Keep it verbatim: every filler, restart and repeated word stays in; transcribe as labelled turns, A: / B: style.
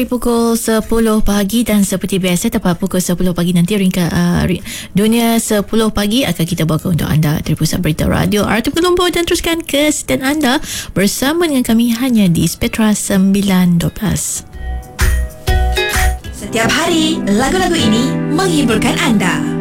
A: Pukul sepuluh pagi dan seperti biasa tepat pukul sepuluh pagi nanti ringkas uh, Dunia sepuluh pagi akan kita bawakan untuk anda dari Pusat Berita Radio R T M Kuala Lumpur, dan teruskan kesetiaan anda bersama dengan kami hanya di Spectra sembilan dua belas.
B: Setiap hari lagu-lagu ini menghiburkan anda.